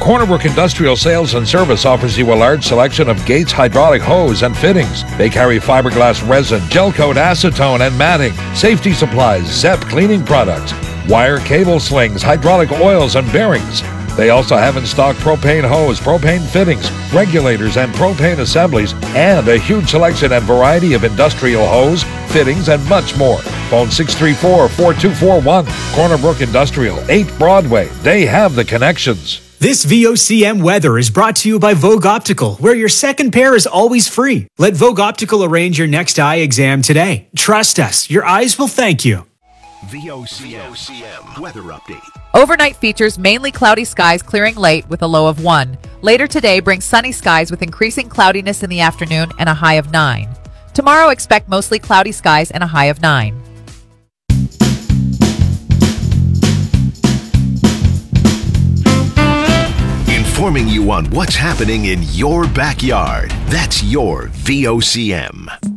Cornerbrook Industrial Sales and Service offers you a large selection of Gates hydraulic hose and fittings. They carry fiberglass resin, gel coat, acetone, and matting, safety supplies, ZEP cleaning products, wire cable slings, hydraulic oils, and bearings. They also have in stock propane hose, propane fittings, regulators, and propane assemblies, and a huge selection and variety of industrial hose, fittings, and much more. Phone 634-4241. Cornerbrook Industrial, 8 Broadway. They have the connections. This VOCM weather is brought to you by Vogue Optical, where your second pair is always free. Let Vogue Optical arrange your next eye exam today. Trust us, your eyes will thank you. VOCM weather update. Overnight features mainly cloudy skies clearing late with a low of 1. Later today brings sunny skies with increasing cloudiness in the afternoon and a high of 9. Tomorrow expect mostly cloudy skies and a high of 9. Informing you on what's happening in your backyard. That's your VOCM.